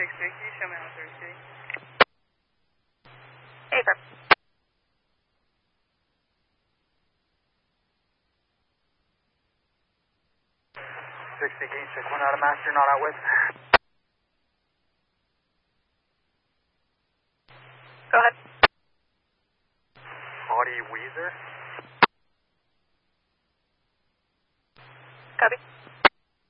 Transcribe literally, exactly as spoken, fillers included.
six sixty, show me on thirty-six. Hey, sir. sixty Gate, check one out of master, not out with. Go ahead. Audie Weezer. Copy.